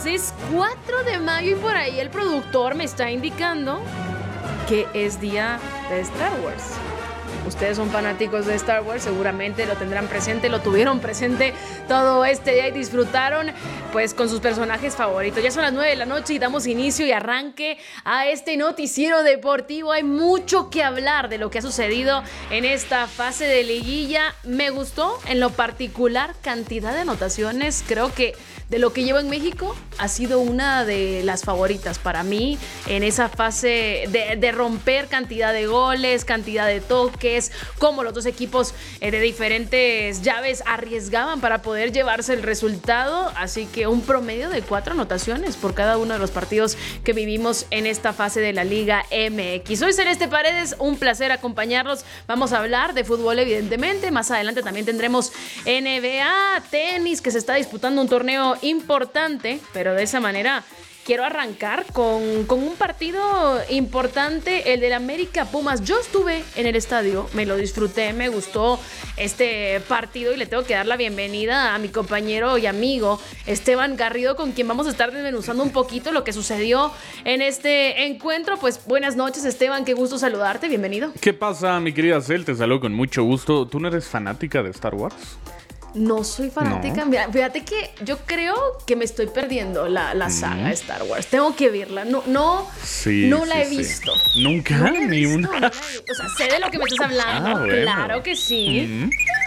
amigos, es 4 de mayo y por ahí el productor me está indicando que es día de Star Wars. Ustedes son fanáticos de Star Wars, seguramente lo tendrán presente, lo tuvieron presente todo este día y disfrutaron pues con sus personajes favoritos. Ya son las 9 de la noche y damos inicio y arranque a este noticiero deportivo. Hay mucho que hablar de lo que ha sucedido en esta fase de liguilla. Me gustó en lo particular cantidad de anotaciones. Creo que de lo que llevo en México ha sido una de las favoritas para mí en esa fase de romper cantidad de goles, cantidad de toques, como los dos equipos de diferentes llaves arriesgaban para poder llevarse el resultado. Así que un promedio de 4 anotaciones por cada uno de los partidos que vivimos en esta fase de la Liga MX. Soy Celeste Paredes, un placer acompañarlos. Vamos a hablar de fútbol, evidentemente. Más adelante también tendremos NBA, tenis, que se está disputando un torneo importante, pero de esa manera quiero arrancar con un partido importante, el del América Pumas. Yo estuve en el estadio, me lo disfruté, me gustó este partido y le tengo que dar la bienvenida a mi compañero y amigo Esteban Garrido, con quien vamos a estar desmenuzando un poquito lo que sucedió en este encuentro. Pues buenas noches, Esteban, qué gusto saludarte, bienvenido. ¿Qué pasa, mi querida Cel? Te saludo con mucho gusto. ¿Tú no eres fanática de Star Wars? No soy fanática. No. Mira, fíjate que yo creo que me estoy perdiendo la saga de Star Wars. Tengo que verla. No la he visto. ¿Nunca? No la he Ni visto, una. O sea, sé de lo que me estás hablando. Bueno. Claro que sí.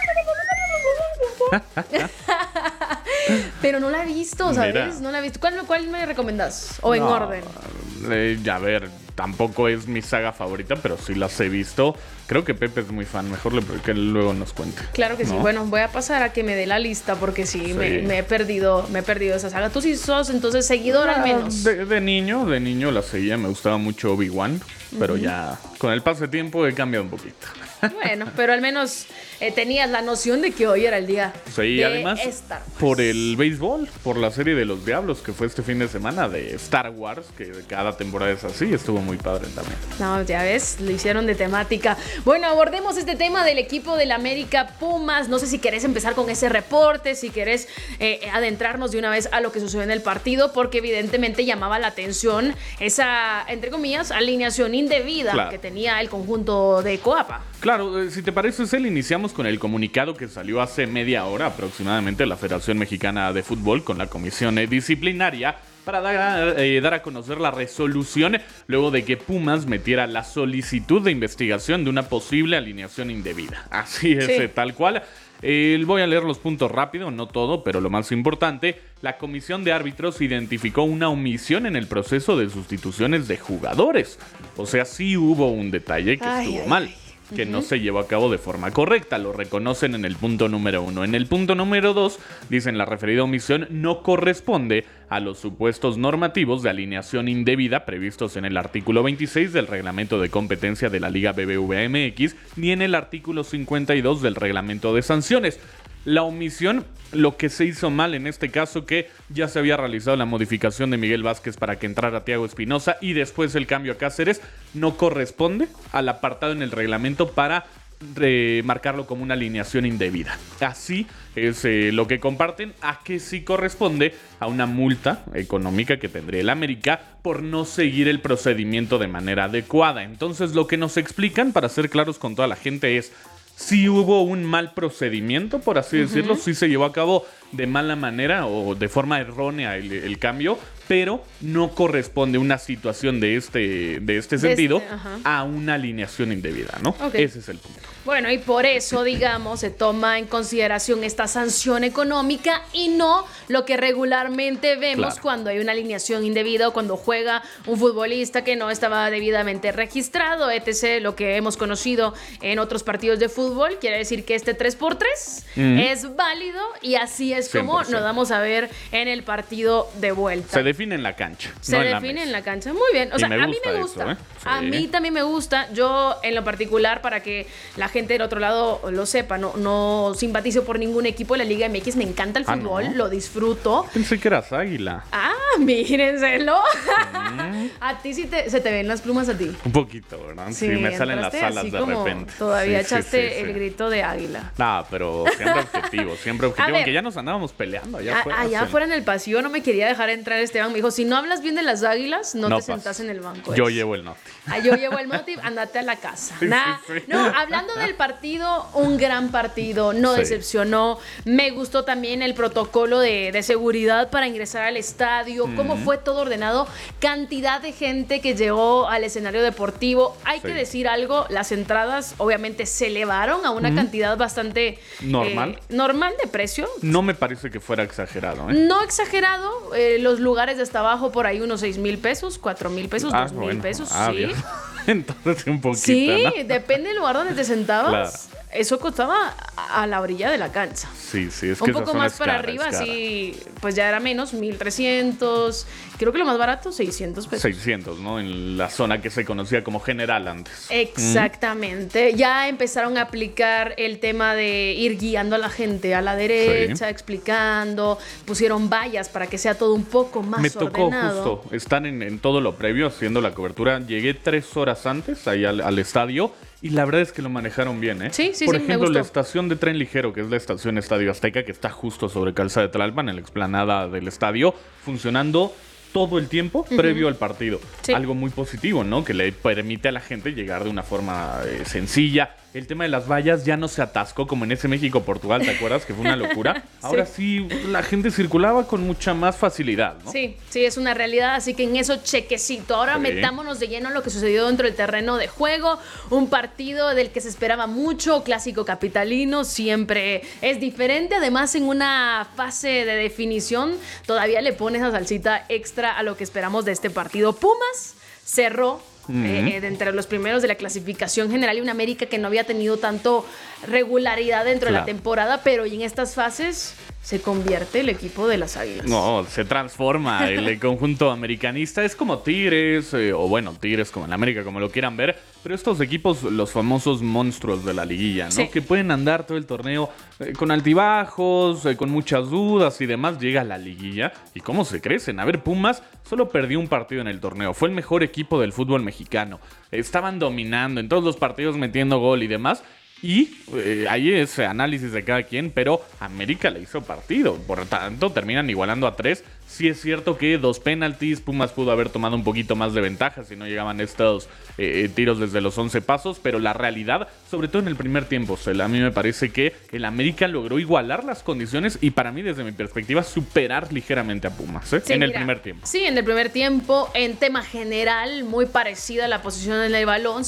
Pero no la he visto, ¿sabes? Mira. No la he visto. ¿Cuál me recomiendas? ¿O en orden? A ver, tampoco es mi saga favorita, pero sí las he visto. Creo que Pepe es muy fan. Mejor que luego nos cuente. Claro que sí. Bueno, voy a pasar a que me dé la lista porque sí. Me he perdido esa saga. Tú sí sos entonces seguidor al menos. De niño la seguía. Me gustaba mucho Obi-Wan, pero ya con el paso de tiempo he cambiado un poquito. Bueno, pero al menos tenías la noción de que hoy era el día sí, de además Star Wars. Por el béisbol, por la serie de los Diablos que fue este fin de semana de Star Wars, que cada temporada es así, estuvo muy padre también. No, ya ves, lo hicieron de temática. Bueno, abordemos este tema del equipo del América Pumas. No sé si querés empezar con ese reporte, si querés adentrarnos de una vez a lo que sucedió en el partido, porque evidentemente llamaba la atención esa, entre comillas, alineación indebida que tenía el conjunto de Coapa. Claro, si te parece, Cel, iniciamos con el comunicado que salió hace media hora aproximadamente de la Federación Mexicana de Fútbol con la comisión disciplinaria para dar a conocer la resolución luego de que Pumas metiera la solicitud de investigación de una posible alineación indebida. Así es, tal cual. Voy a leer los puntos rápido, no todo, pero lo más importante. La comisión de árbitros identificó una omisión en el proceso de sustituciones de jugadores. O sea, sí hubo un detalle que estuvo mal. Que no se llevó a cabo de forma correcta, lo reconocen en el punto número 1. En el punto número 2, dicen la referida omisión no corresponde a los supuestos normativos de alineación indebida previstos en el artículo 26 del reglamento de competencia de la Liga BBVA MX ni en el artículo 52 del reglamento de sanciones. La omisión, lo que se hizo mal en este caso, que ya se había realizado la modificación de Miguel Vázquez para que entrara Thiago Espinosa y después el cambio a Cáceres, no corresponde al apartado en el reglamento para marcarlo como una alineación indebida. Así es lo que comparten, a que sí corresponde a una multa económica que tendría el América por no seguir el procedimiento de manera adecuada. Entonces, lo que nos explican, para ser claros con toda la gente, es: sí hubo un mal procedimiento, por así decirlo, sí se llevó a cabo de mala manera o de forma errónea el cambio, pero no corresponde una situación de este sentido a una alineación indebida, ¿no? Okay. Ese es el punto. Bueno, y por eso, digamos, se toma en consideración esta sanción económica y no lo que regularmente vemos cuando hay una alineación indebida o cuando juega un futbolista que no estaba debidamente registrado, etc. Lo que hemos conocido en otros partidos de fútbol. Quiere decir que este 3x3 es válido y así es como 100%. nos vamos a ver en el partido de vuelta. Se define en la cancha. Se define en la cancha. Muy bien. O sea, a mí me gusta. Eso, sí. A mí también me gusta. Yo, en lo particular, para que la gente del otro lado lo sepa, no simpatizo por ningún equipo de la Liga MX. Me encanta el fútbol, ¿no? lo disfruto. Pensé que eras Águila. Mírenselo. A ti sí se te ven las plumas a ti. Un poquito, ¿verdad? Sí, me salen las alas así de como repente. Todavía Sí, echaste sí. el grito de águila. Nah, pero siempre objetivo, siempre objetivo. ver. Aunque ya nos andábamos peleando allá afuera. Allá afuera en el pasillo no me quería dejar entrar Esteban. Me dijo, si no hablas bien de las águilas, no te sentás en el banco. Yo llevo el noti. Yo llevo el motive, andate a la casa. Sí. No, hablando del partido, un gran partido, no decepcionó. Me gustó también el protocolo de seguridad para ingresar al estadio, cómo fue todo ordenado, cantidad de gente que llegó al escenario deportivo. Hay que decir algo, las entradas obviamente se elevaron a una cantidad bastante normal de precio. No me parece que fuera exagerado. No exagerado, los lugares de hasta abajo por ahí unos 6,000 pesos, 4,000 pesos, 2,000 pesos, sí. Bien. Entonces un poquito, sí, ¿no? depende del lugar donde te sentabas. Claro. Eso costaba a la orilla de la cancha. Sí, es que un poco más para arriba, sí, pues ya era menos, 1,300. Creo que lo más barato, 600 pesos. 600, ¿no? En la zona que se conocía como General antes. Exactamente. Ya empezaron a aplicar el tema de ir guiando a la gente a la derecha, explicando. Pusieron vallas para que sea todo un poco más ordenado. Me tocó justo estar en todo lo previo haciendo la cobertura. Llegué 3 horas antes ahí al estadio. Y la verdad es que lo manejaron bien, ¿eh? Sí, Por ejemplo, la estación de tren ligero, que es la estación Estadio Azteca, que está justo sobre Calzada de Tlalpan, en la explanada del estadio, funcionando todo el tiempo previo al partido. Sí. Algo muy positivo, ¿no? Que le permite a la gente llegar de una forma sencilla. El tema de las vallas ya no se atascó como en ese México-Portugal, ¿te acuerdas? Que fue una locura. Ahora sí, la gente circulaba con mucha más facilidad, ¿no? Sí, es una realidad, así que en eso chequecito. Ahora metámonos de lleno en lo que sucedió dentro del terreno de juego. Un partido del que se esperaba mucho, clásico capitalino, siempre es diferente. Además, en una fase de definición, todavía le pones esa salsita extra a lo que esperamos de este partido. Pumas cerró de entre los primeros de la clasificación general y un América que no había tenido tanto regularidad dentro de la temporada, pero en estas fases se convierte el equipo de las Águilas. No, se transforma el conjunto americanista. Es como Tigres, o bueno, Tigres como en América, como lo quieran ver, pero estos equipos, los famosos monstruos de la liguilla, ¿no? Sí. Que pueden andar todo el torneo con altibajos, con muchas dudas y demás, llega a la liguilla y cómo se crecen. A ver, Pumas solo perdió un partido en el torneo, fue el mejor equipo del fútbol mexicano. Estaban dominando en todos los partidos, metiendo gol y demás. Y ahí es análisis de cada quien, pero América le hizo partido. Por tanto, terminan igualando a 3. Sí es cierto que 2 penaltis, Pumas pudo haber tomado un poquito más de ventaja si no llegaban estos tiros desde los 11 pasos, pero la realidad, sobre todo en el primer tiempo, a mí me parece que el América logró igualar las condiciones y para mí, desde mi perspectiva, superar ligeramente a Pumas en el primer tiempo. Sí, en el primer tiempo, en tema general, muy parecida a la posición en el balón,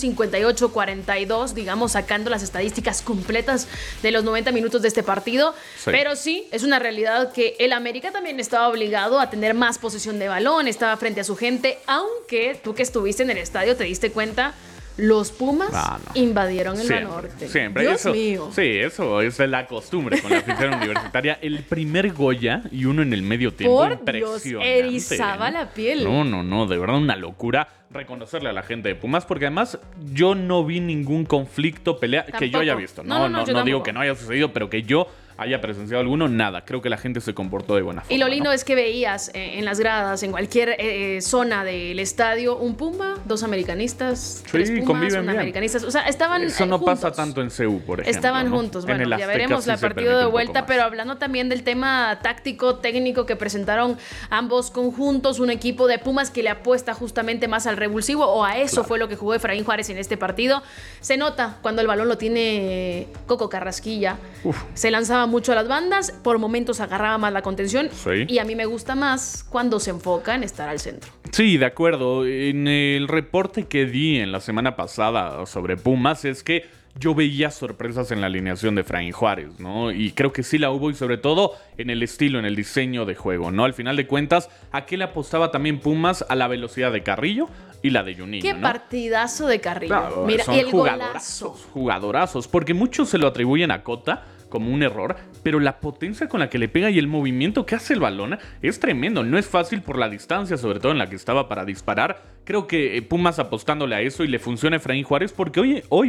58-42, digamos, sacando las estadísticas completas de los 90 minutos de este partido, pero sí, es una realidad que el América también estaba obligado a tener más posesión de balón, estaba frente a su gente, aunque tú que estuviste en el estadio te diste cuenta, los Pumas invadieron el norte. Siempre. Dios mío. Sí, eso es la costumbre con la afición universitaria. El primer Goya y uno en el medio tiempo. Por impresionante. Dios, erizaba la piel. No, de verdad una locura. Reconocerle a la gente de Pumas, porque además yo no vi ningún conflicto, pelea que yo haya visto. No digo que no haya sucedido, pero que yo haya presenciado alguno, nada. Creo que la gente se comportó de buena forma. Y lo lindo es que veías en las gradas, en cualquier zona del estadio, un Puma, 2 americanistas, 3 Pumas, un americanistas. O sea, estaban Eso no juntos. Pasa tanto en CU, por ejemplo. Estaban juntos. Bueno, ya veremos el partido de vuelta, pero hablando también del tema táctico, técnico que presentaron ambos conjuntos, un equipo de Pumas que le apuesta justamente más al revulsivo, o a eso fue lo que jugó Efraín Juárez en este partido. Se nota cuando el balón lo tiene Coco Carrasquilla. Se lanzaba mucho a las bandas, por momentos agarraba más la contención y a mí me gusta más cuando se enfoca en estar al centro. Sí, de acuerdo. En el reporte que di en la semana pasada sobre Pumas es que yo veía sorpresas en la alineación de Efraín Juárez, ¿no? Y creo que sí la hubo, y sobre todo en el estilo, en el diseño de juego, ¿no? Al final de cuentas, ¿a qué le apostaba también Pumas? A la velocidad de Carrillo y la de Juninho, Qué partidazo de Carrillo. Claro, mira, son y el jugadorazos, porque muchos se lo atribuyen a Cota como un error, pero la potencia con la que le pega y el movimiento que hace el balón es tremendo. No es fácil por la distancia, sobre todo en la que estaba para disparar. Creo que Pumas apostándole a eso y le funciona a Efraín Juárez, porque hoy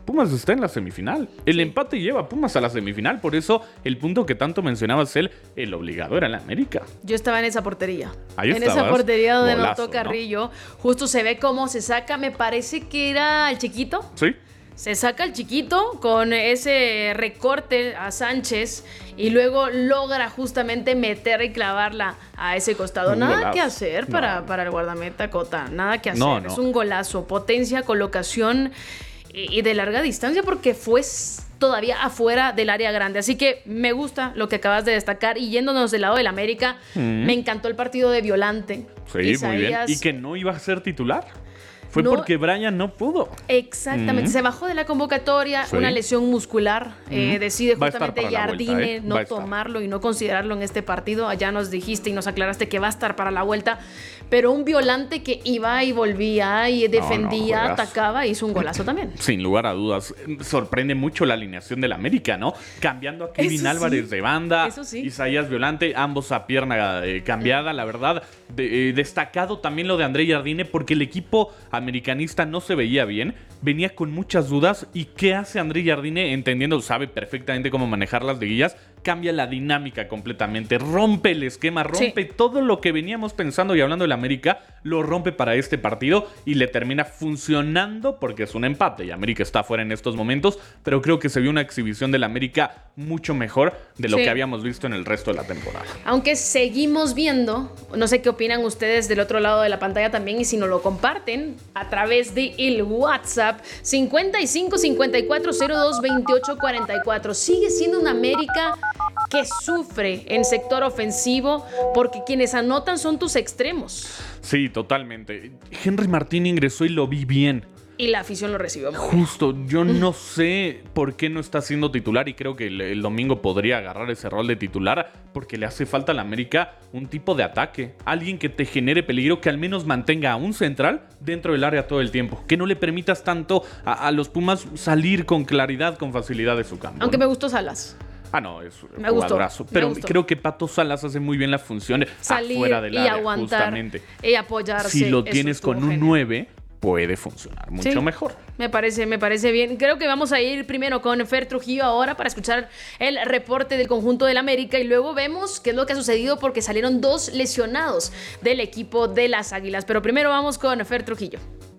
Pumas está en la semifinal. El empate lleva a Pumas a la semifinal. Por eso el punto que tanto mencionabas, el obligado era el América. Yo estaba en esa portería. Ahí en estabas. esa portería donde Golazo, notó Carrillo. ¿No? Justo se ve cómo se saca. Me parece que era el chiquito. Sí. Se saca el chiquito con ese recorte a Sánchez y luego logra justamente meter y clavarla a ese costado. Nada que hacer para el guardameta Cota. Nada que hacer. No. Es un golazo. Potencia, colocación y de larga distancia porque fue todavía afuera del área grande. Así que me gusta lo que acabas de destacar. Y yéndonos del lado del América, me encantó el partido de Violante. Sí, Isaías, muy bien. ¿Y que no iba a ser titular? Fue porque Brian no pudo. Exactamente. Se bajó de la convocatoria, una lesión muscular. Decide justamente Jardine no tomarlo y no considerarlo en este partido. Allá nos dijiste y nos aclaraste que va a estar para la vuelta. Pero un Violante que iba y volvía y defendía, atacaba, hizo un golazo también. Sin lugar a dudas. Sorprende mucho la alineación del América, ¿no? Cambiando a Kevin Álvarez de banda. Isaías Violante, ambos a pierna cambiada, la verdad. Destacado también lo de André Jardine porque el equipo americanista no se veía bien, venía con muchas dudas. ¿Y qué hace André Jardine? Entendiendo, sabe perfectamente cómo manejar las liguillas, cambia la dinámica completamente, rompe el esquema, rompe todo lo que veníamos pensando y hablando del América, lo rompe para este partido y le termina funcionando porque es un empate y América está fuera en estos momentos, pero creo que se vio una exhibición del América mucho mejor de lo que habíamos visto en el resto de la temporada. Aunque seguimos viendo, no sé qué opinan ustedes del otro lado de la pantalla también y si nos lo comparten a través de el WhatsApp 55 54 02 28 44. Sigue siendo una América que sufre en sector ofensivo porque quienes anotan son tus extremos. Sí, totalmente. Henry Martín ingresó y lo vi bien. Y la afición lo recibió muy bien. Justo, yo no sé por qué no está siendo titular y creo que el domingo podría agarrar ese rol de titular porque le hace falta a la América un tipo de ataque. Alguien que te genere peligro, que al menos mantenga a un central dentro del área todo el tiempo. Que no le permitas tanto a los Pumas salir con claridad, con facilidad de su campo. Aunque me gustó Salas. No, es un jugadorazo. Pero creo que Pato Salas hace muy bien la función salir afuera del área, aguantar, justamente. Y apoyarse. Si lo tienes con un 9, puede funcionar mucho mejor. Me parece bien. Creo que vamos a ir primero con Fer Trujillo ahora para escuchar el reporte del conjunto del América y luego vemos qué es lo que ha sucedido porque salieron 2 lesionados del equipo de las Águilas. Pero primero vamos con Fer Trujillo.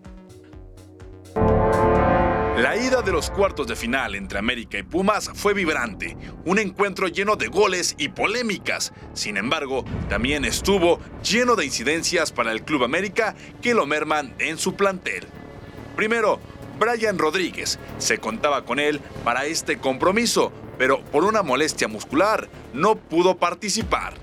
La ida de los cuartos de final entre América y Pumas fue vibrante, un encuentro lleno de goles y polémicas. Sin embargo, también estuvo lleno de incidencias para el Club América que lo merman en su plantel. Primero, Brian Rodríguez. Se contaba con él para este compromiso, pero por una molestia muscular no pudo participar.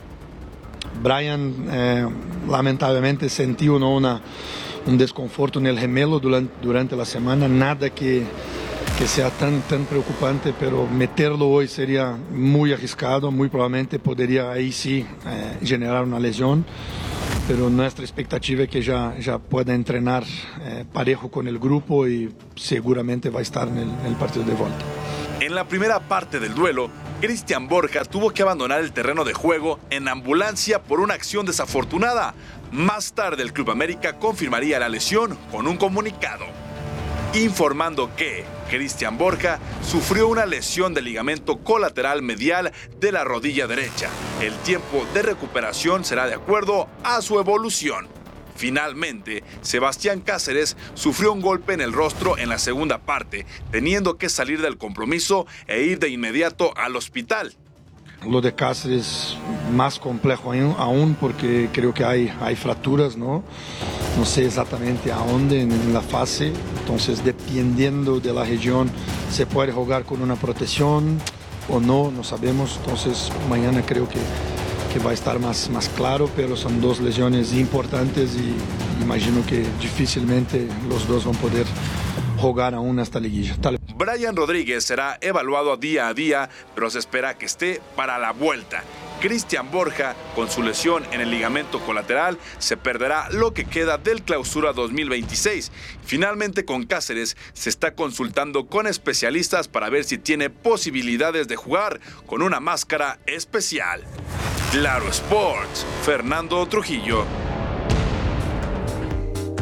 Brian lamentablemente sentiu un desconforto en el gemelo durante la semana, nada que sea tan preocupante, pero meterlo hoy sería muy arriesgado, muy probablemente podría ahí sí generar una lesión, pero nuestra expectativa es que ya pueda entrenar parejo con el grupo y seguramente va a estar en el partido de vuelta. En la primera parte del duelo, Cristian Borja tuvo que abandonar el terreno de juego en ambulancia por una acción desafortunada. Más tarde el Club América confirmaría la lesión con un comunicado, informando que Cristian Borja sufrió una lesión del ligamento colateral medial de la rodilla derecha. El tiempo de recuperación será de acuerdo a su evolución. Finalmente, Sebastián Cáceres sufrió un golpe en el rostro en la segunda parte, teniendo que salir del compromiso e ir de inmediato al hospital. Lo de Cáceres más complejo aún porque creo que hay fracturas, ¿no? No sé exactamente a dónde en la fase, entonces dependiendo de la región se puede jugar con una protección o no sabemos, entonces mañana creo que va a estar más claro, pero son 2 lesiones importantes y imagino que difícilmente los 2 van a poder jugar aún esta liguilla. Brian Rodríguez será evaluado día a día, pero se espera que esté para la vuelta. Cristian Borja, con su lesión en el ligamento colateral, se perderá lo que queda del Clausura 2026. Finalmente, con Cáceres se está consultando con especialistas para ver si tiene posibilidades de jugar con una máscara especial. Claro Sports, Fernando Trujillo.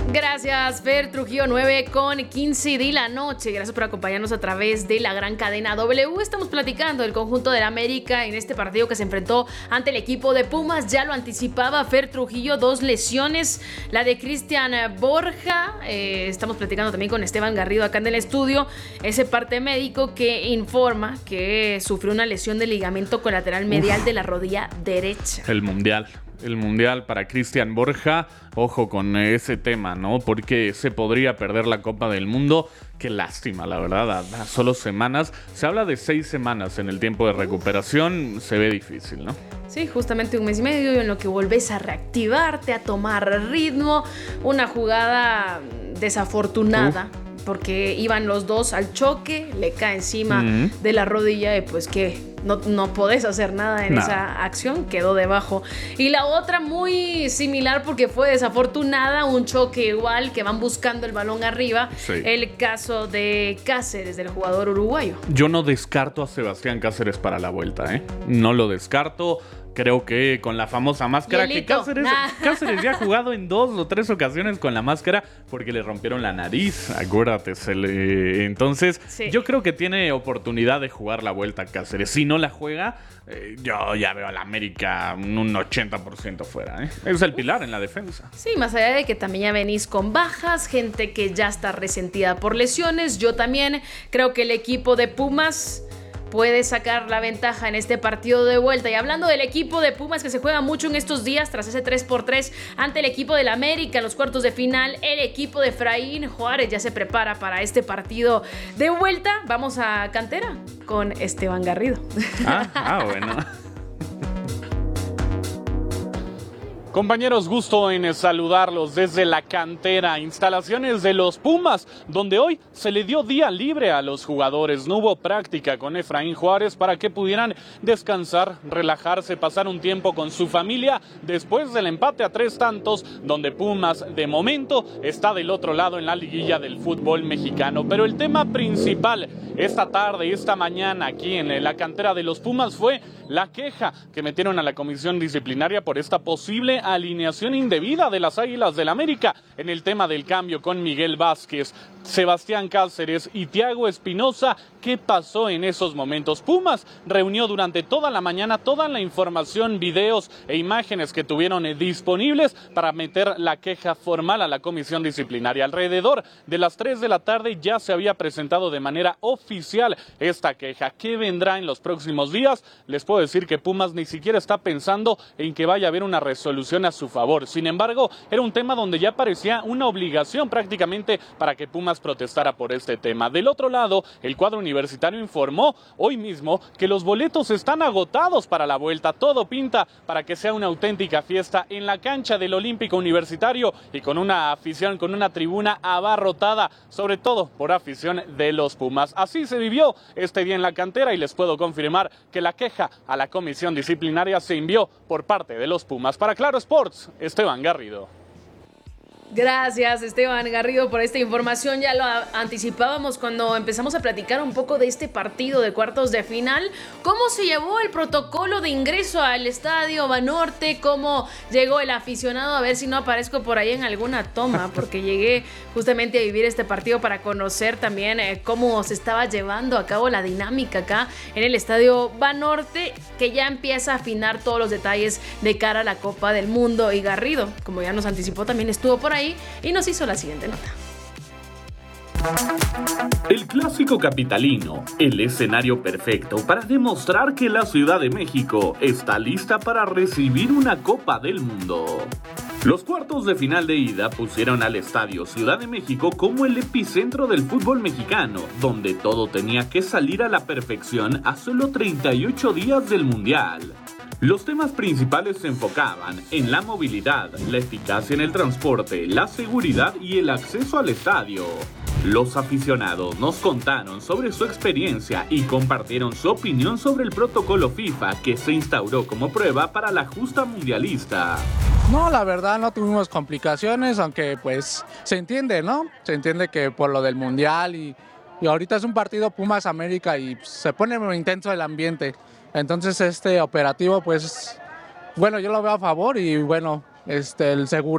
Gracias, Fer Trujillo, 9:15 de la noche. Gracias por acompañarnos a través de la gran cadena W. Estamos platicando del conjunto del América en este partido que se enfrentó ante el equipo de Pumas. Ya lo anticipaba Fer Trujillo, 2 lesiones. La de Cristian Borja. Estamos platicando también con Esteban Garrido acá en el estudio. Ese parte médico que informa que sufrió una lesión de ligamento colateral medial de la rodilla derecha. El mundial para Cristian Borja, ojo con ese tema, ¿no? Porque se podría perder la Copa del Mundo. Qué lástima, la verdad, a solo semanas. Se habla de 6 semanas en el tiempo de recuperación, se ve difícil, ¿no? Sí, justamente 1 mes y medio en lo que volvés a reactivarte, a tomar ritmo. Una jugada desafortunada. Porque iban los dos al choque, le cae encima de la rodilla y pues que no podés hacer nada en esa acción, quedó debajo. Y la otra muy similar porque fue desafortunada, un choque igual que van buscando el balón arriba, el caso de Cáceres, del jugador uruguayo. Yo no descarto a Sebastián Cáceres para la vuelta, ¿eh? No lo descarto. Creo que con la famosa máscara, Hielito. que Cáceres ya ha jugado en 2 o 3 ocasiones con la máscara porque le rompieron la nariz, acuérdate. Entonces, yo creo que tiene oportunidad de jugar la vuelta a Cáceres. Si no la juega, yo ya veo a la América un 80% fuera, ¿eh? Es el pilar en la defensa. Sí, más allá de que también ya venís con bajas, gente que ya está resentida por lesiones. Yo también creo que el equipo de Pumas puede sacar la ventaja en este partido de vuelta. Y hablando del equipo de Pumas que se juega mucho en estos días tras ese 3-3 ante el equipo del América en los cuartos de final, el equipo de Efraín Juárez ya se prepara para este partido de vuelta. Vamos a Cantera con Esteban Garrido. Bueno. Compañeros, gusto en saludarlos desde la cantera, instalaciones de los Pumas, donde hoy se le dio día libre a los jugadores. No hubo práctica con Efraín Juárez para que pudieran descansar, relajarse, pasar un tiempo con su familia después del empate a 3 tantos, donde Pumas de momento está del otro lado en la liguilla del fútbol mexicano. Pero el tema principal esta tarde, esta mañana aquí en la cantera de los Pumas fue la queja que metieron a la comisión disciplinaria por esta posible alineación indebida de las Águilas del América en el tema del cambio con Miguel Vázquez, Sebastián Cáceres y Thiago Espinosa. ¿Qué pasó en esos momentos? Pumas reunió durante toda la mañana toda la información, videos e imágenes que tuvieron disponibles para meter la queja formal a la comisión disciplinaria. Alrededor de las 3 de la tarde ya se había presentado de manera oficial esta queja. ¿Qué vendrá en los próximos días? Les puedo decir que Pumas ni siquiera está pensando en que vaya a haber una resolución a su favor. Sin embargo, era un tema donde ya parecía una obligación prácticamente para que Pumas protestara por este tema. Del otro lado, el cuadro universitario informó hoy mismo que los boletos están agotados para la vuelta. Todo pinta para que sea una auténtica fiesta en la cancha del Olímpico Universitario y con una afición, con una tribuna abarrotada, sobre todo por afición de los Pumas. Así se vivió este día en la cantera y les puedo confirmar que la queja a la comisión disciplinaria se envió por parte de los Pumas. Para Claro Sports, Esteban Garrido. Gracias, Esteban Garrido, por esta información. Ya lo anticipábamos cuando empezamos a platicar un poco de este partido de cuartos de final. ¿Cómo se llevó el protocolo de ingreso al estadio Banorte? ¿Cómo llegó el aficionado? A ver si no aparezco por ahí en alguna toma, porque llegué justamente a vivir este partido para conocer también cómo se estaba llevando a cabo la dinámica acá en el estadio Banorte, que ya empieza a afinar todos los detalles de cara a la Copa del Mundo. Y Garrido, como ya nos anticipó, también estuvo por ahí y nos hizo la siguiente nota. El clásico capitalino, el escenario perfecto para demostrar que la Ciudad de México está lista para recibir una Copa del Mundo. Los cuartos de final de ida pusieron al estadio Ciudad de México como el epicentro del fútbol mexicano, donde todo tenía que salir a la perfección a solo 38 días del Mundial. Los temas principales se enfocaban en la movilidad, la eficacia en el transporte, la seguridad y el acceso al estadio. Los aficionados nos contaron sobre su experiencia y compartieron su opinión sobre el protocolo FIFA que se instauró como prueba para la justa mundialista. No, la verdad no tuvimos complicaciones, aunque pues se entiende, ¿no? Se entiende que por lo del mundial y ahorita es un partido Pumas América y se pone muy intenso el ambiente. Entonces este operativo pues, bueno, yo lo veo a favor y bueno, el seguro.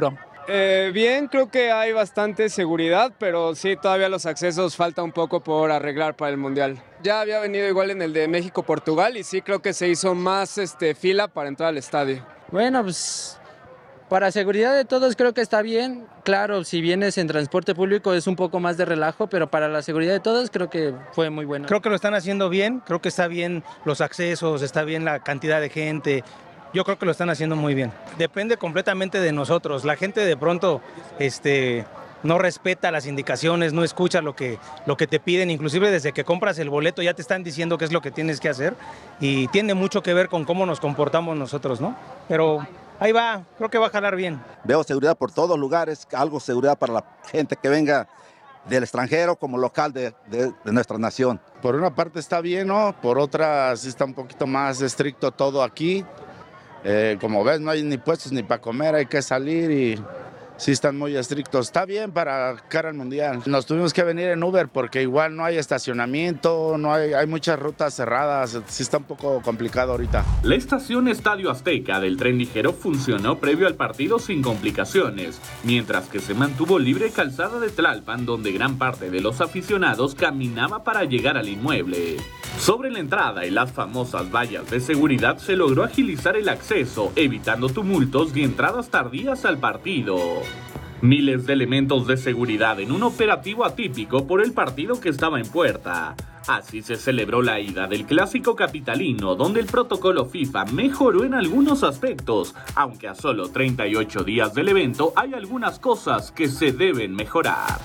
Bien, creo que hay bastante seguridad, pero sí, todavía los accesos falta un poco por arreglar para el Mundial. Ya había venido igual en el de México-Portugal y sí creo que se hizo más fila para entrar al estadio. Bueno, pues para seguridad de todos creo que está bien. Claro, si vienes en transporte público es un poco más de relajo, pero para la seguridad de todos creo que fue muy bueno. Creo que lo están haciendo bien, creo que está bien los accesos, está bien la cantidad de gente. Yo creo que lo están haciendo muy bien. Depende completamente de nosotros. La gente de pronto no respeta las indicaciones, no escucha lo que te piden. Inclusive desde que compras el boleto ya te están diciendo qué es lo que tienes que hacer. Y tiene mucho que ver con cómo nos comportamos nosotros, ¿no? Pero ahí va, creo que va a jalar bien. Veo seguridad por todos lugares, algo seguridad para la gente que venga del extranjero como local de nuestra nación. Por una parte está bien, ¿no? Por otra sí está un poquito más estricto todo aquí. Como ves, no hay ni puestos ni para comer, hay que salir y sí están muy estrictos. Está bien para cara al Mundial. Nos tuvimos que venir en Uber porque igual no hay estacionamiento, hay muchas rutas cerradas, sí está un poco complicado ahorita. La estación Estadio Azteca del tren ligero funcionó previo al partido sin complicaciones, mientras que se mantuvo libre calzada de Tlalpan, donde gran parte de los aficionados caminaba para llegar al inmueble. Sobre la entrada y las famosas vallas de seguridad se logró agilizar el acceso, evitando tumultos y entradas tardías al partido. Miles de elementos de seguridad en un operativo atípico por el partido que estaba en puerta. Así se celebró la ida del clásico capitalino, donde el protocolo FIFA mejoró en algunos aspectos, aunque a solo 38 días del evento hay algunas cosas que se deben mejorar.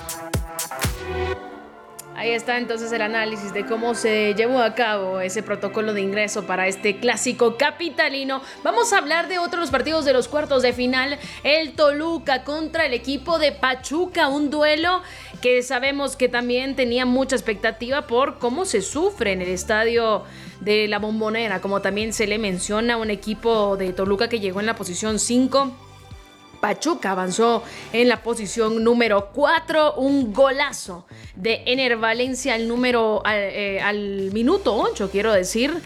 Ahí está entonces el análisis de cómo se llevó a cabo ese protocolo de ingreso para este clásico capitalino. Vamos a hablar de otros partidos de los cuartos de final. El Toluca contra el equipo de Pachuca, un duelo que sabemos que también tenía mucha expectativa por cómo se sufre en el estadio de la Bombonera, como también se le menciona, un equipo de Toluca que llegó en la posición 5. Pachuca avanzó en la posición número 4, un golazo de Ener Valencia al minuto 8, quiero decir.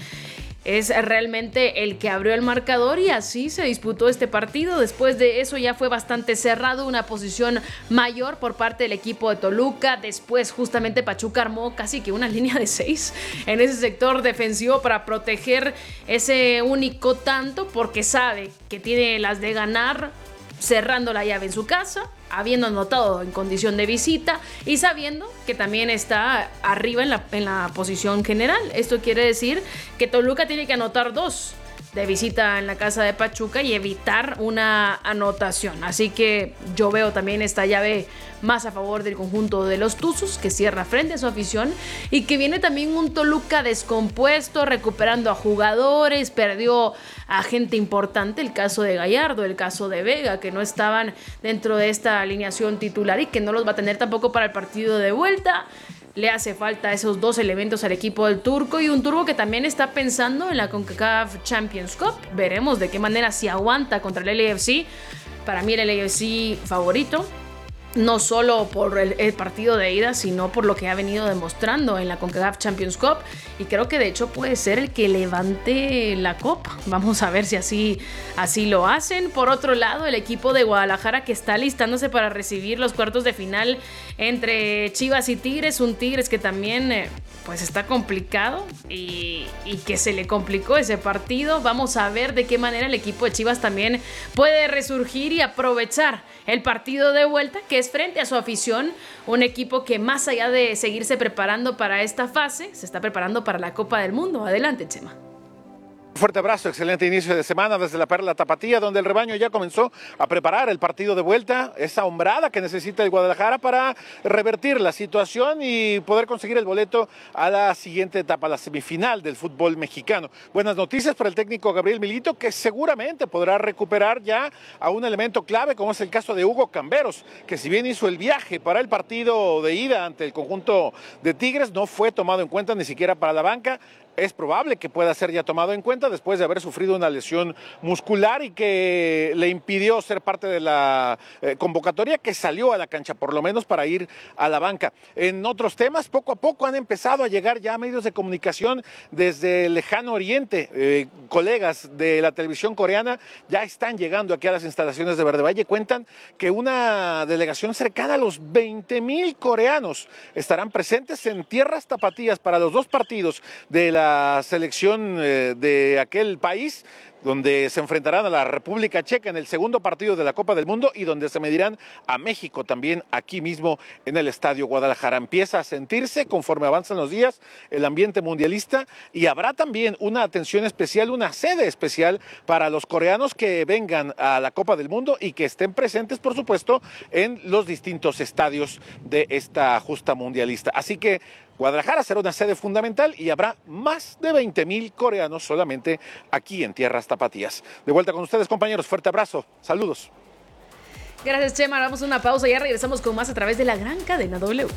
Es realmente el que abrió el marcador y así se disputó este partido. Después de eso ya fue bastante cerrado, una posición mayor por parte del equipo de Toluca. Después justamente Pachuca armó casi que una línea de 6 en ese sector defensivo para proteger ese único tanto, porque sabe que tiene las de ganar cerrando la llave en su casa, habiendo anotado en condición de visita y sabiendo que también está arriba en la posición general. Esto quiere decir que Toluca tiene que anotar 2 de visita en la casa de Pachuca y evitar una anotación. Así que yo veo también esta llave más a favor del conjunto de los Tuzos, que cierra frente a su afición y que viene también un Toluca descompuesto, recuperando a jugadores, perdió a gente importante, el caso de Gallardo, el caso de Vega, que no estaban dentro de esta alineación titular y que no los va a tener tampoco para el partido de vuelta. Le hace falta esos 2 elementos al equipo del turco y un turco que también está pensando en la CONCACAF Champions Cup. Veremos de qué manera si aguanta contra el LAFC. Para mí el LAFC favorito, no solo por el partido de ida, sino por lo que ha venido demostrando en la CONCACAF Champions Cup, y creo que de hecho puede ser el que levante la copa. Vamos a ver si así lo hacen. Por otro lado, el equipo de Guadalajara, que está listándose para recibir los cuartos de final entre Chivas y Tigres, un Tigres que también pues está complicado y que se le complicó ese partido. Vamos a ver de qué manera el equipo de Chivas también puede resurgir y aprovechar el partido de vuelta, que es frente a su afición, un equipo que más allá de seguirse preparando para esta fase, se está preparando para la Copa del Mundo. Adelante, Chema. Fuerte abrazo, excelente inicio de semana desde la Perla Tapatía, donde el rebaño ya comenzó a preparar el partido de vuelta, esa hombrada que necesita el Guadalajara para revertir la situación y poder conseguir el boleto a la siguiente etapa, la semifinal del fútbol mexicano. Buenas noticias para el técnico Gabriel Milito, que seguramente podrá recuperar ya a un elemento clave, como es el caso de Hugo Camberos, que si bien hizo el viaje para el partido de ida ante el conjunto de Tigres, no fue tomado en cuenta ni siquiera para la banca. es probable que pueda ser ya tomado en cuenta después de haber sufrido una lesión muscular y que le impidió ser parte de la convocatoria, que salió a la cancha por lo menos para ir a la banca. En otros temas, poco a poco han empezado a llegar ya medios de comunicación desde el lejano oriente. Colegas de la televisión coreana ya están llegando aquí a las instalaciones de Verde Valle. Cuentan que una delegación cercana a los 20,000 coreanos estarán presentes en tierras tapatías para los 2 partidos de la selección de aquel país, donde se enfrentarán a la República Checa en el segundo partido de la Copa del Mundo y donde se medirán a México también aquí mismo en el Estadio Guadalajara. Empieza a sentirse, conforme avanzan los días, el ambiente mundialista, y habrá también una atención especial, una sede especial para los coreanos que vengan a la Copa del Mundo y que estén presentes, por supuesto, en los distintos estadios de esta justa mundialista. Así que Guadalajara será una sede fundamental y habrá más de 20,000 coreanos solamente aquí en tierras tapatías. De vuelta con ustedes, compañeros. Fuerte abrazo. Saludos. Gracias, Chema. Damos una pausa y ya regresamos con más a través de la gran cadena W.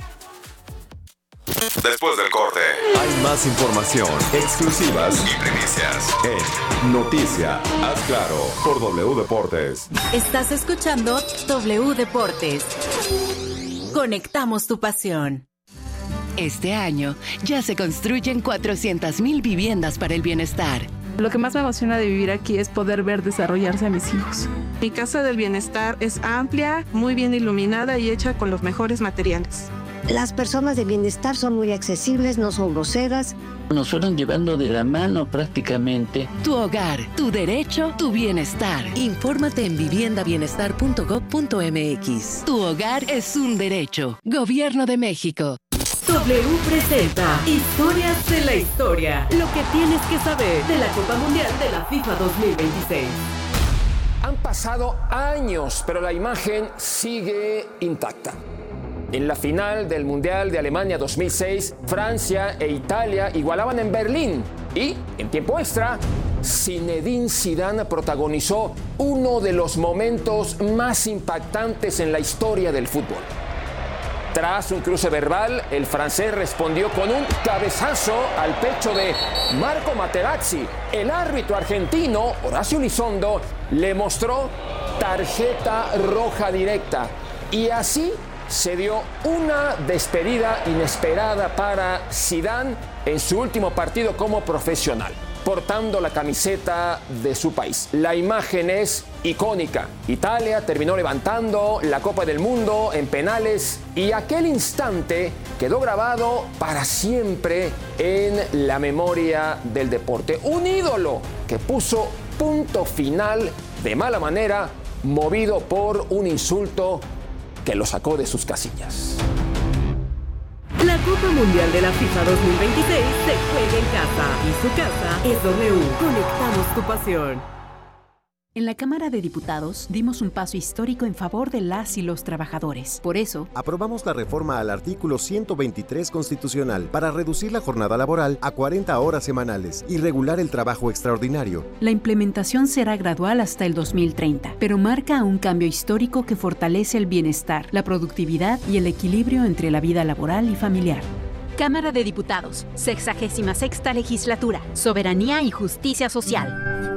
Después del corte, hay más información, exclusivas y primicias en Noticia. Haz claro por W Deportes. Estás escuchando W Deportes. Conectamos tu pasión. Este año ya se construyen 400,000 viviendas para el bienestar. Lo que más me emociona de vivir aquí es poder ver desarrollarse a mis hijos. Mi casa del bienestar es amplia, muy bien iluminada y hecha con los mejores materiales. Las personas de bienestar son muy accesibles, no son groseras. Nos fueron llevando de la mano prácticamente. Tu hogar, tu derecho, tu bienestar. Infórmate en viviendabienestar.gov.mx. Tu hogar es un derecho. Gobierno de México. W presenta Historias de la Historia. Lo que tienes que saber de la Copa Mundial de la FIFA 2026. Han pasado años, pero la imagen sigue intacta. En la final del Mundial de Alemania 2006, Francia e Italia igualaban en Berlín. Y, en tiempo extra, Zinedine Zidane protagonizó uno de los momentos más impactantes en la historia del fútbol. Tras un cruce verbal, el francés respondió con un cabezazo al pecho de Marco Materazzi. El árbitro argentino, Horacio Elizondo, le mostró tarjeta roja directa. Y así se dio una despedida inesperada para Zidane en su último partido como profesional, portando la camiseta de su país. La imagen es icónica. Italia terminó levantando la Copa del Mundo en penales y aquel instante quedó grabado para siempre en la memoria del deporte. Un ídolo que puso punto final de mala manera, movido por un insulto que lo sacó de sus casillas. La Copa Mundial de la FIFA 2026 se juega en casa y su casa es W. Conectamos tu pasión. En la Cámara de Diputados dimos un paso histórico en favor de las y los trabajadores. Por eso, aprobamos la reforma al artículo 123 constitucional para reducir la jornada laboral a 40 horas semanales y regular el trabajo extraordinario. La implementación será gradual hasta el 2030, pero marca un cambio histórico que fortalece el bienestar, la productividad y el equilibrio entre la vida laboral y familiar. Cámara de Diputados, 66ª Legislatura, Soberanía y Justicia Social.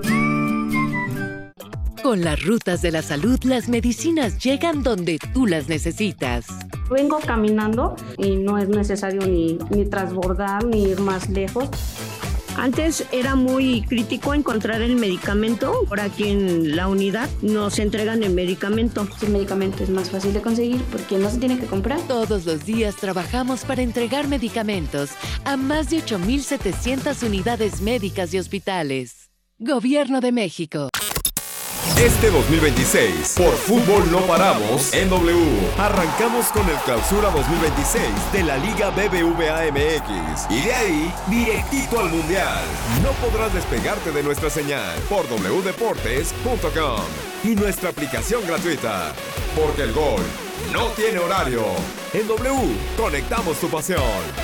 Con las rutas de la salud, las medicinas llegan donde tú las necesitas. Vengo caminando y no es necesario ni transbordar ni ir más lejos. Antes era muy crítico encontrar el medicamento. Ahora aquí en la unidad nos entregan el medicamento. El medicamento es más fácil de conseguir porque no se tiene que comprar. Todos los días trabajamos para entregar medicamentos a más de 8,700 unidades médicas y hospitales. Gobierno de México. Este 2026, por fútbol no paramos en W. Arrancamos con el Clausura 2026 de la Liga BBVA MX. Y de ahí, directito al Mundial. No podrás despegarte de nuestra señal por wdeportes.com y nuestra aplicación gratuita. Porque el gol no tiene horario. En W, conectamos tu pasión.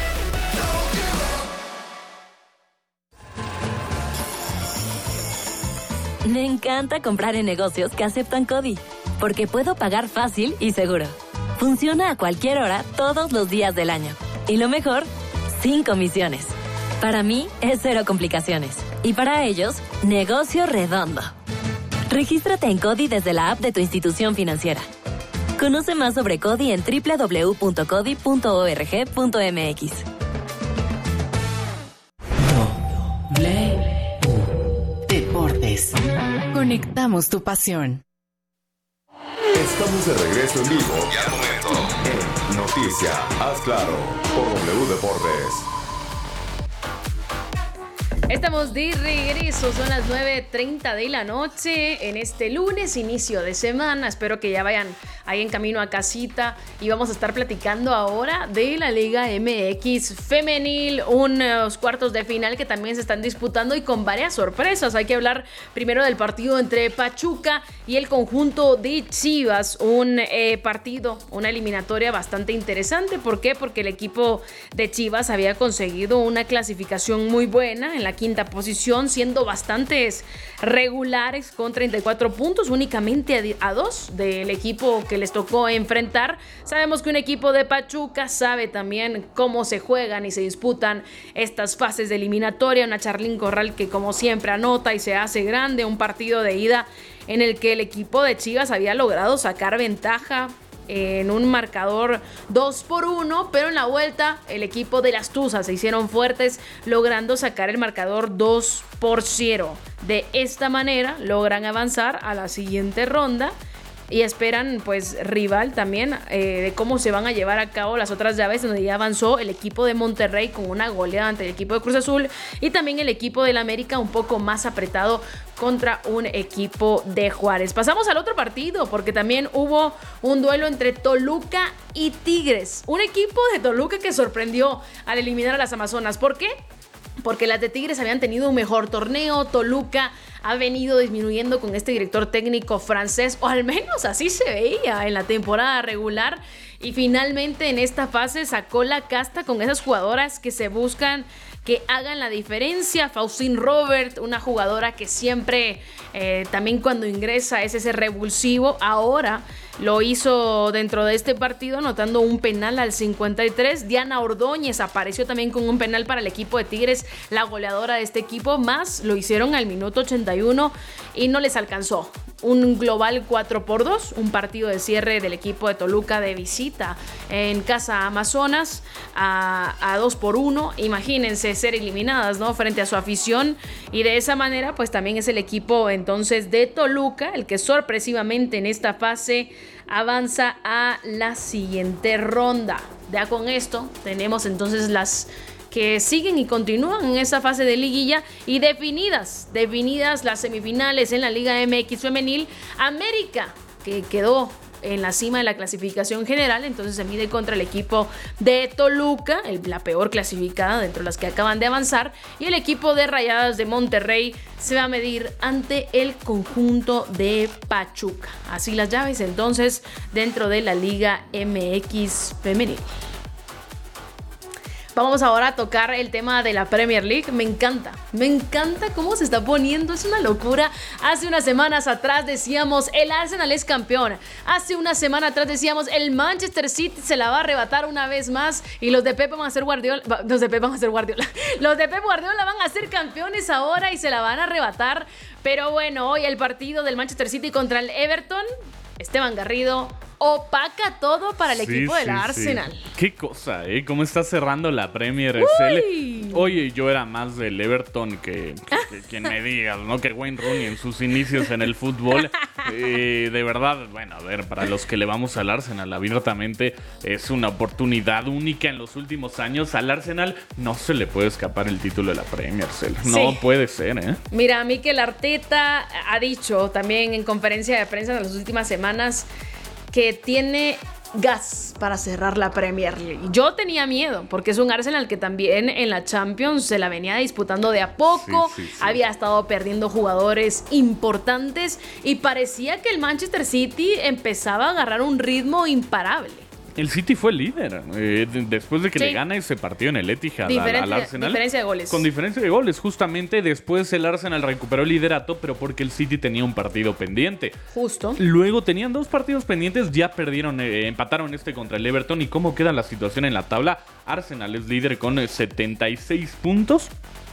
Me encanta comprar en negocios que aceptan CODI, porque puedo pagar fácil y seguro. Funciona a cualquier hora, todos los días del año. Y lo mejor, sin comisiones. Para mí es cero complicaciones. Y para ellos, negocio redondo. Regístrate en CODI desde la app de tu institución financiera. Conoce más sobre CODI en www.codi.org.mx. Deportes. Conectamos tu pasión. Estamos de regreso en vivo y al momento en Noticia, haz claro, por W Deportes. Estamos de regreso, son las 9:30 de la noche en este lunes, inicio de semana. Espero que ya vayan ahí en camino a casita y vamos a estar platicando ahora de la Liga MX femenil, unos cuartos de final que también se están disputando y con varias sorpresas. Hay que hablar primero del partido entre Pachuca y el conjunto de Chivas, un partido, una eliminatoria bastante interesante. ¿Por qué? Porque el equipo de Chivas había conseguido una clasificación muy buena en la quinta posición, siendo bastantes regulares con 34 puntos, únicamente a 2 del equipo que les tocó enfrentar. Sabemos que un equipo de Pachuca sabe también cómo se juegan y se disputan estas fases de eliminatoria. Una Charlín Corral que como siempre anota y se hace grande, un partido de ida en el que el equipo de Chivas había logrado sacar ventaja en un marcador 2-1, pero en la vuelta el equipo de las Tuzas se hicieron fuertes, logrando sacar el marcador 2-0. De esta manera logran avanzar a la siguiente ronda y esperan pues rival también de cómo se van a llevar a cabo las otras llaves, donde ya avanzó el equipo de Monterrey con una goleada ante el equipo de Cruz Azul y también el equipo del América un poco más apretado contra un equipo de Juárez. Pasamos al otro partido porque también hubo un duelo entre Toluca y Tigres, un equipo de Toluca que sorprendió al eliminar a las Amazonas. ¿Por qué? Porque las de Tigres habían tenido un mejor torneo. Toluca ha venido disminuyendo con este director técnico francés, o al menos así se veía en la temporada regular, y finalmente en esta fase sacó la casta con esas jugadoras que se buscan que hagan la diferencia. Faustine Robert, una jugadora que siempre también cuando ingresa es ese revulsivo, ahora lo hizo dentro de este partido anotando un penal al 53. Diana Ordóñez apareció también con un penal para el equipo de Tigres, la goleadora de este equipo, más lo hicieron al minuto 81 y no les alcanzó. Un global 4-2, un partido de cierre del equipo de Toluca de visita en Casa Amazonas a 2-1. Imagínense ser eliminadas, ¿no?, frente a su afición, y de esa manera pues también es el equipo entonces de Toluca el que sorpresivamente en esta fase avanza a la siguiente ronda. Ya con esto tenemos entonces las que siguen y continúan en esa fase de liguilla y definidas las semifinales en la Liga MX femenil. América, que quedó en la cima de la clasificación general, entonces se mide contra el equipo de Toluca, la peor clasificada dentro de las que acaban de avanzar, y el equipo de Rayadas de Monterrey se va a medir ante el conjunto de Pachuca. Así las llaves entonces dentro de la Liga MX femenil. Vamos ahora a tocar el tema de la Premier League. Me encanta cómo se está poniendo, es una locura. Hace unas semanas atrás decíamos el Arsenal es campeón. Hace una semana atrás decíamos el Manchester City se la va a arrebatar una vez más y los de Pep van a ser Guardiola. Los de Pep Guardiola van a ser campeones ahora y se la van a arrebatar. Pero bueno, hoy el partido del Manchester City contra el Everton, Esteban Garrido opaca todo para el equipo del Arsenal. Sí. Qué cosa, ¿Cómo está cerrando la Premier? Oye, yo era más del Everton que quien me digas, ¿no? Que Wayne Rooney en sus inicios en el fútbol. De verdad, bueno, a ver, para los que le vamos al Arsenal, abiertamente es una oportunidad única en los últimos años. Al Arsenal no se le puede escapar el título de la Premier, no puede ser, Mira, Mikel Arteta ha dicho también en conferencia de prensa en las últimas semanas que tiene gas para cerrar la Premier League. Yo tenía miedo porque es un Arsenal que también en la Champions se la venía disputando de a poco, había estado perdiendo jugadores importantes y parecía que el Manchester City empezaba a agarrar un ritmo imparable. El City fue el líder después de que le gana ese partido en el Etihad al Arsenal. Diferencia de goles. Con diferencia de goles, justamente después el Arsenal recuperó el liderato, pero porque el City tenía un partido pendiente. Justo. Luego tenían 2 partidos pendientes, ya perdieron, empataron contra el Everton. ¿Y cómo queda la situación en la tabla? Arsenal es líder con 76 puntos.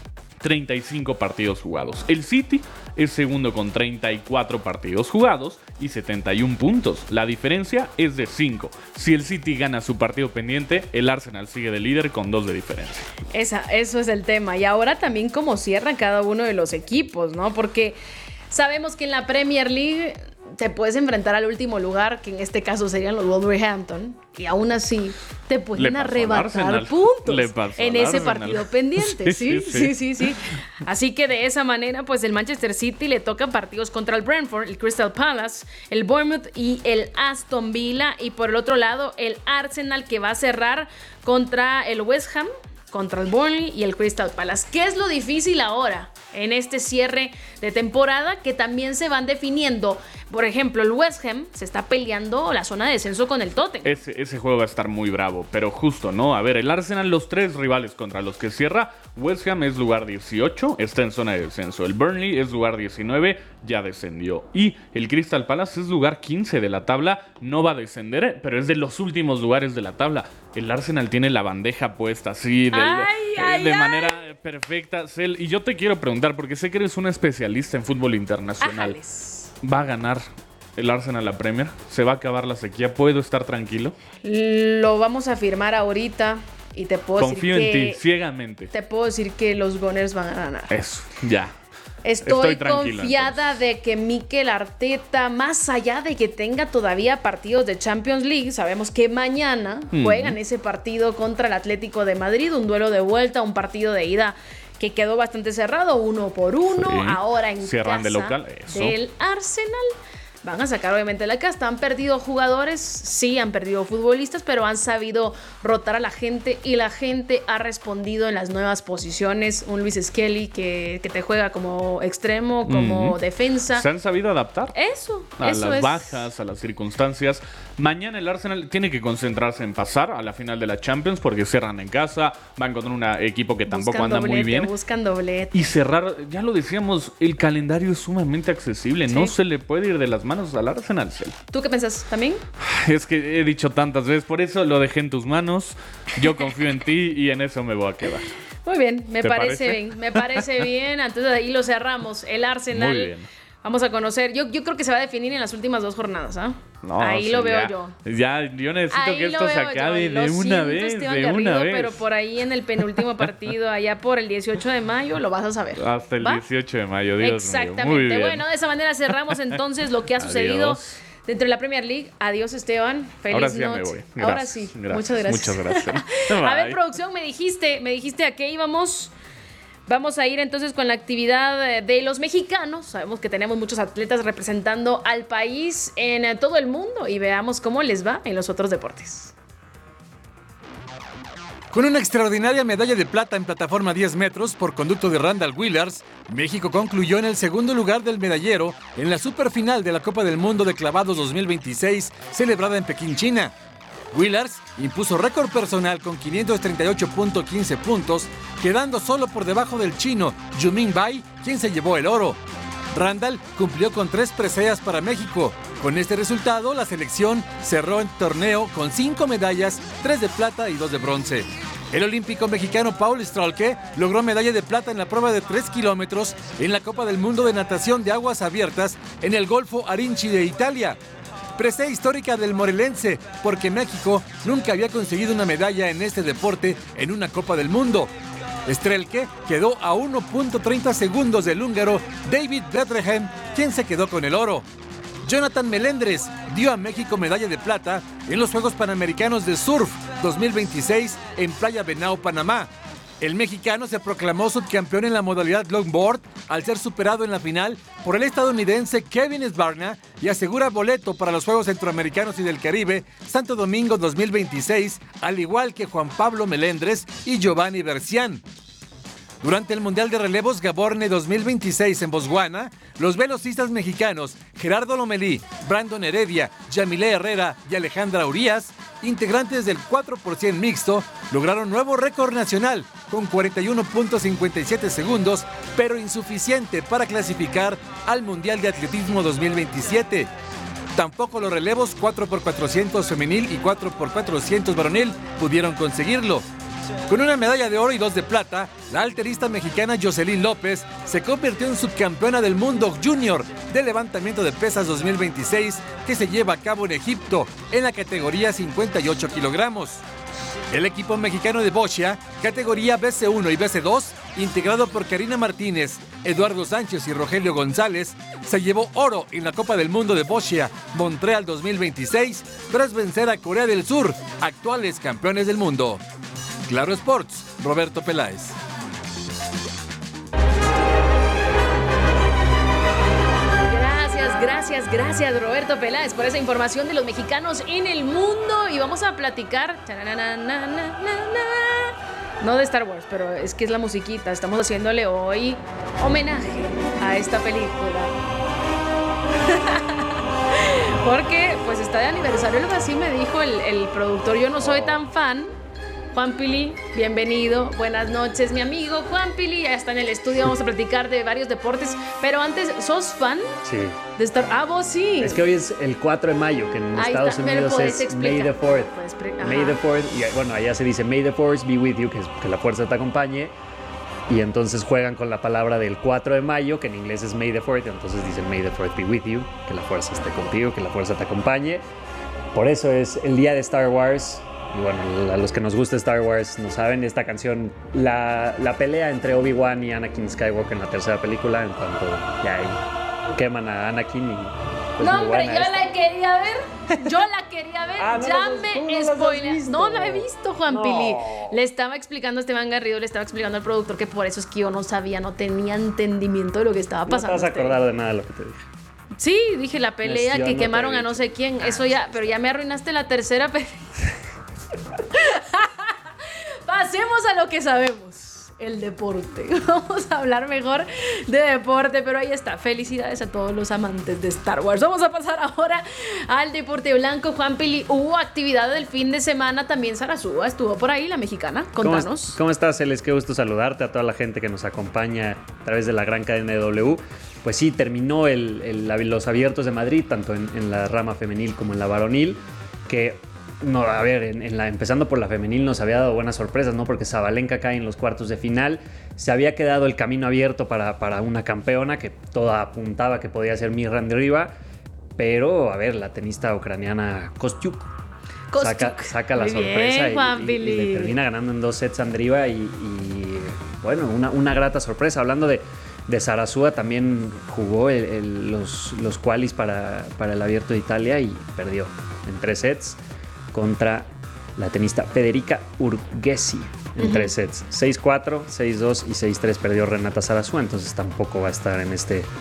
35 partidos jugados. El City es segundo con 34 partidos jugados y 71 puntos. La diferencia es de 5. Si el City gana su partido pendiente, el Arsenal sigue de líder con 2 de diferencia. Eso es el tema. Y ahora también cómo cierran cada uno de los equipos, ¿no? Porque sabemos que en la Premier League te puedes enfrentar al último lugar, que en este caso serían los Wolverhampton, y aún así te pueden arrebatar puntos en ese partido pendiente. Sí. Así que de esa manera, pues el Manchester City le tocan partidos contra el Brentford, el Crystal Palace, el Bournemouth y el Aston Villa. Y por el otro lado, el Arsenal, que va a cerrar contra el West Ham, contra el Burnley y el Crystal Palace. ¿Qué es lo difícil ahora en este cierre de temporada? Que también se van definiendo. Por ejemplo, el West Ham se está peleando la zona de descenso con el Tottenham. Ese juego va a estar muy bravo, pero justo, ¿no? A ver, el Arsenal, los 3 rivales contra los que cierra. West Ham es lugar 18, está en zona de descenso. El Burnley es lugar 19, ya descendió. Y el Crystal Palace es lugar 15 de la tabla, no va a descender, pero es de los últimos lugares de la tabla. El Arsenal tiene la bandeja puesta así de manera perfecta. Cel, y yo te quiero preguntar, porque sé que eres una especialista en fútbol internacional. Ajales. ¿Va a ganar el Arsenal la Premier? ¿Se va a acabar la sequía? ¿Puedo estar tranquilo? Lo vamos a afirmar ahorita y te puedo Confío decir en ti, ciegamente. Te puedo decir que los Gunners van a ganar. Eso, ya. Estoy confiada entonces de que Mikel Arteta, más allá de que tenga todavía partidos de Champions League, sabemos que mañana juegan ese partido contra el Atlético de Madrid, un duelo de vuelta, un partido de ida que quedó bastante cerrado, 1-1, ahora en cierran casa de local, del Arsenal. Van a sacar obviamente la casta. Han perdido jugadores, sí, han perdido futbolistas, pero han sabido rotar a la gente y la gente ha respondido en las nuevas posiciones. Un Luis Skelly que te juega como extremo, como defensa. Se han sabido adaptar a las es. bajas, a las circunstancias. Mañana el Arsenal tiene que concentrarse en pasar a la final de la Champions porque cierran en casa, van contra un equipo que tampoco anda muy bien. Buscan doblete. Y cerrar, ya lo decíamos, el calendario es sumamente accesible. Sí. No se le puede ir de las manos al Arsenal. ¿Tú qué pensás también? Es que he dicho tantas veces, por eso lo dejé en tus manos. Yo confío en ti y en eso me voy a quedar. Muy bien, me parece bien. Me parece bien. Entonces ahí lo cerramos. El Arsenal. Muy bien. Vamos a conocer. Yo creo que se va a definir en las últimas 2 jornadas, ¿ah? No, ahí lo veo yo. Ya, yo necesito ahí que esto se acabe de una vez, Pero por ahí en el penúltimo partido, allá por el 18 de mayo, lo vas a saber. Hasta el 18 de mayo, Dios Exactamente. mío. Muy bien. Bueno, de esa manera cerramos entonces lo que ha sucedido dentro de la Premier League. Adiós, Esteban. Feliz Ahora sí noche. ya me voy. Gracias, Ahora sí. Muchas gracias. A ver, producción, me dijiste a qué íbamos. Vamos a ir entonces con la actividad de los mexicanos. Sabemos que tenemos muchos atletas representando al país en todo el mundo y veamos cómo les va en los otros deportes. Con una extraordinaria medalla de plata en plataforma 10 metros por conducto de Randall Willars, México concluyó en el segundo lugar del medallero en la superfinal de la Copa del Mundo de Clavados 2026 celebrada en Pekín, China. Willars impuso récord personal con 538.15 puntos, quedando solo por debajo del chino Yuming Bai, quien se llevó el oro. Randall cumplió con 3 preseas para México. Con este resultado, la selección cerró el torneo con 5 medallas, 3 de plata y 2 de bronce. El olímpico mexicano Paul Stralke logró medalla de plata en la prueba de 3 kilómetros en la Copa del Mundo de Natación de Aguas Abiertas en el Golfo Arinchi de Italia. Presea histórica del morelense, porque México nunca había conseguido una medalla en este deporte en una Copa del Mundo. Strelke quedó a 1.30 segundos del húngaro David Bethlehem, quien se quedó con el oro. Jonathan Melendres dio a México medalla de plata en los Juegos Panamericanos de Surf 2026 en Playa Benao, Panamá. El mexicano se proclamó subcampeón en la modalidad longboard al ser superado en la final por el estadounidense Kevin Sbarna y asegura boleto para los Juegos Centroamericanos y del Caribe Santo Domingo 2026, al igual que Juan Pablo Melendres y Giovanni Bercián. Durante el Mundial de Relevos Gaborne 2026 en Botswana, los velocistas mexicanos Gerardo Lomelí, Brandon Heredia, Yamilé Herrera y Alejandra Urias, integrantes del 4x100 mixto, lograron nuevo récord nacional con 41.57 segundos, pero insuficiente para clasificar al Mundial de Atletismo 2027. Tampoco los relevos 4x400 femenil y 4x400 varonil pudieron conseguirlo. Con una medalla de oro y 2 de plata, la alterista mexicana Jocelyn López se convirtió en subcampeona del mundo junior de levantamiento de pesas 2026 que se lleva a cabo en Egipto en la categoría 58 kilogramos. El equipo mexicano de boxeo, categoría BC1 y BC2, integrado por Karina Martínez, Eduardo Sánchez y Rogelio González, se llevó oro en la Copa del Mundo de Boxeo Montreal 2026 tras vencer a Corea del Sur, actuales campeones del mundo. Claro Sports, Roberto Peláez. Gracias Roberto Peláez por esa información de los mexicanos en el mundo. Y vamos a platicar, no de Star Wars, pero es que es la musiquita. Estamos haciéndole hoy homenaje a esta película. Porque pues está de aniversario, algo así me dijo el productor. Yo no soy tan fan. Juan Pili, bienvenido, buenas noches, mi amigo Juan Pili, ya está en el estudio, vamos a platicar de varios deportes, pero antes, ¿sos fan? Sí. De Star... Ah, vos sí. Es que hoy es el 4 de mayo, que en Estados Unidos es May the 4th. May the 4th, y bueno, allá se dice May the Force be with you, que la fuerza te acompañe, y entonces juegan con la palabra del 4 de mayo, que en inglés es May the 4th, entonces dicen May the 4th be with you, que la fuerza esté contigo, que la fuerza te acompañe. Por eso es el día de Star Wars. Y bueno, a los que nos gusta Star Wars no saben, esta canción, la pelea entre Obi-Wan y Anakin Skywalker en la tercera película, en cuanto ya ahí queman a Anakin y... Pues no, hombre, yo la quería ver, ya me spoileas. No la he visto, Juan Pili. Le estaba explicando a Esteban Garrido, le estaba explicando al productor que por eso es que yo no sabía, no tenía entendimiento de lo que estaba pasando. No te vas a acordar de nada de lo que te dije. Sí, dije la pelea que quemaron a no sé quién, eso ya, pero ya me arruinaste la tercera pelea. Pasemos a lo que sabemos, el deporte. Vamos a hablar mejor de deporte, pero ahí está. Felicidades a todos los amantes de Star Wars. Vamos a pasar ahora al deporte blanco. Juan Pili, hubo actividad del fin de semana. También Sarasúa estuvo por ahí, la mexicana. Contanos. ¿Cómo estás, Celes? Qué gusto saludarte, a toda la gente que nos acompaña a través de la gran cadena de W. Pues sí, terminó los abiertos de Madrid, tanto en la rama femenil como en la varonil, que... No, a ver, empezando por la femenil nos había dado buenas sorpresas, ¿no? Porque Sabalenka cae en los cuartos de final. Se había quedado el camino abierto para una campeona que toda apuntaba que podía ser Mirran Deriva. Pero, a ver, la tenista ucraniana Kostyuk saca la sorpresa y le termina ganando en 2 sets a Andriva. Y bueno, una grata sorpresa. Hablando de Sarasúa, también jugó los qualis para el Abierto de Italia y perdió en 3 sets. Contra la tenista Federica Urgesi en 3 sets. 6-4, 6-2 y 6-3 perdió Renata Sarasúa, entonces tampoco va a estar en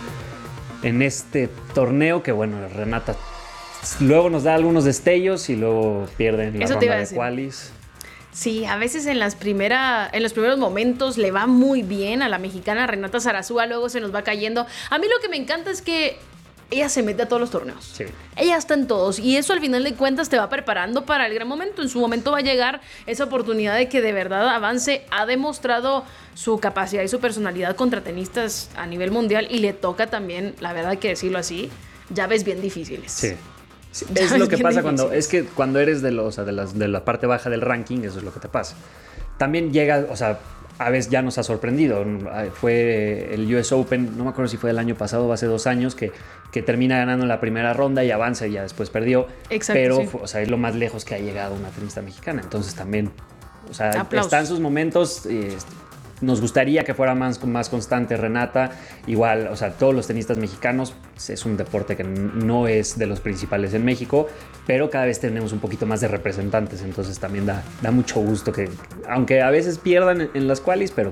este torneo, que bueno, Renata luego nos da algunos destellos y luego pierde en la ronda de qualis. Sí, a veces en los primeros momentos le va muy bien a la mexicana Renata Sarasúa, luego se nos va cayendo. A mí lo que me encanta es que ella se mete a todos los torneos. Sí. Ella está en todos. Y eso al final de cuentas te va preparando para el gran momento. En su momento va a llegar esa oportunidad de que de verdad avance. Ha demostrado su capacidad y su personalidad contra tenistas a nivel mundial. Y le toca también, la verdad hay que decirlo así, llaves bien difíciles. Sí. Es lo que pasa cuando eres de la parte baja del ranking. Eso es lo que te pasa. También llega, a veces ya nos ha sorprendido. Fue el US Open, no me acuerdo si fue el año pasado o hace 2 años, que termina ganando en la primera ronda y avanza y ya después perdió. Exacto, pero sí. Es lo más lejos que ha llegado una tenista mexicana. Entonces también, está en sus momentos. Nos gustaría que fuera más constante Renata. Igual, todos los tenistas mexicanos, es un deporte que no es de los principales en México, pero cada vez tenemos un poquito más de representantes, entonces también da mucho gusto que, aunque a veces pierdan en las qualis, pero